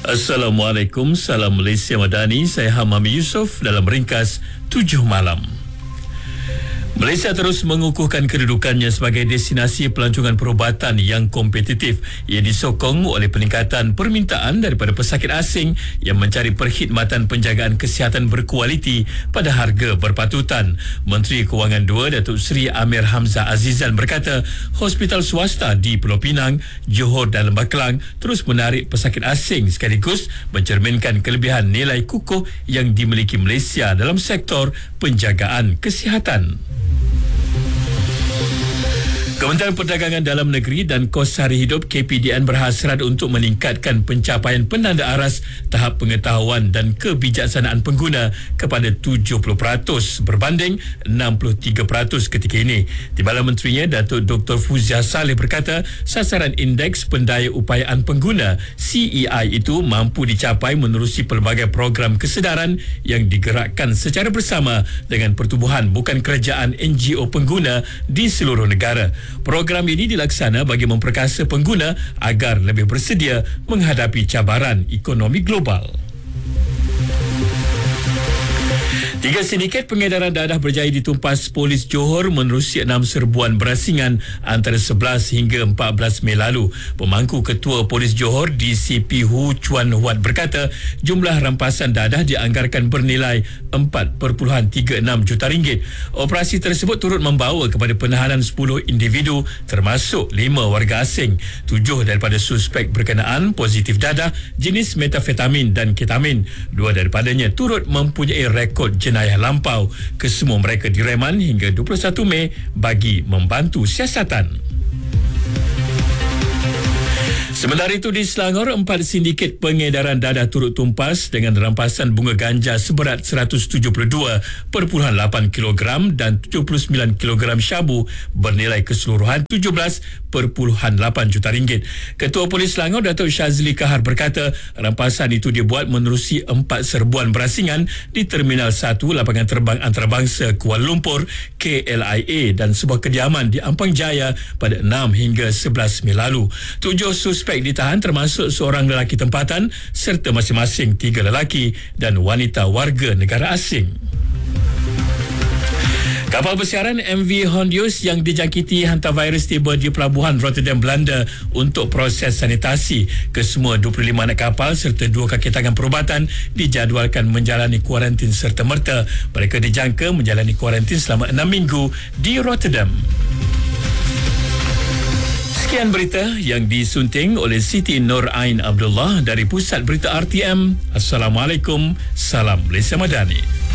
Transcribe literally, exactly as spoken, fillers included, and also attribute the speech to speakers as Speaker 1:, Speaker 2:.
Speaker 1: Assalamualaikum, salam Malaysia Madani. Saya Hamam Yusof dalam ringkas tujuh malam. Malaysia terus mengukuhkan kedudukannya sebagai destinasi pelancongan perubatan yang kompetitif. Ia disokong oleh peningkatan permintaan daripada pesakit asing yang mencari perkhidmatan penjagaan kesihatan berkualiti pada harga berpatutan. Menteri Kewangan dua Datuk Seri Amir Hamzah Azizan berkata, hospital swasta di Pulau Pinang, Johor dan Lembah Kelang terus menarik pesakit asing sekaligus mencerminkan kelebihan nilai kukuh yang dimiliki Malaysia dalam sektor penjagaan kesihatan. Kementerian Perdagangan Dalam Negeri dan Kos Sari Hidup K P D N berhasrat untuk meningkatkan pencapaian penanda aras tahap pengetahuan dan kebijaksanaan pengguna kepada tujuh puluh peratus berbanding enam puluh tiga peratus ketika ini. Timbalan Menterinya Datuk Doktor Fuzia Saleh berkata, sasaran indeks pendaya upayaan pengguna C E I itu mampu dicapai menerusi pelbagai program kesedaran yang digerakkan secara bersama dengan pertubuhan bukan kerajaan N G O pengguna di seluruh negara. Program ini dilaksana bagi memperkasa pengguna agar lebih bersedia menghadapi cabaran ekonomi global. Tiga sindiket pengedaran dadah berjaya ditumpas polis Johor menerusi enam serbuan berasingan antara sebelas hingga empat belas Mei lalu. Pemangku Ketua Polis Johor D C P Hu Chuan Huat berkata, jumlah rampasan dadah dianggarkan bernilai empat perpuluhan tiga enam juta ringgit. Operasi tersebut turut membawa kepada penahanan sepuluh individu termasuk lima warga asing. Tujuh daripada suspek berkenaan positif dadah jenis metafetamin dan ketamin. Dua daripadanya turut mempunyai rekod jenayah lampau. Kesemua mereka direman hingga dua puluh satu Mei bagi membantu siasatan. Sementara itu di Selangor, empat sindiket pengedaran dadah turut tumpas dengan rampasan bunga ganja seberat seratus tujuh puluh dua perpuluhan lapan kilogram dan tujuh puluh sembilan kilogram syabu bernilai keseluruhan tujuh belas perpuluhan lapan juta ringgit. Ketua Polis Selangor Datuk Syazli Kahar berkata, rampasan itu dibuat menerusi empat serbuan berasingan di Terminal satu Lapangan Terbang Antarabangsa Kuala Lumpur K L I A dan sebuah kediaman di Ampang Jaya pada enam hingga sebelas Mei lalu. Tujuh suspek ditahan termasuk seorang lelaki tempatan serta masing-masing tiga lelaki dan wanita warga negara asing. Kapal pesiaran M V Hondius yang dijangkiti hantavirus tiba di pelabuhan Rotterdam, Belanda untuk proses sanitasi. Kesemua dua puluh lima anak kapal serta dua kaki tangan perubatan dijadualkan menjalani kuarantin serta-merta. Mereka dijangka menjalani kuarantin selama enam minggu di Rotterdam. Sekian berita yang disunting oleh Siti Nur Ain Abdullah dari Pusat Berita R T M. Assalamualaikum, salam Malaysia Madani.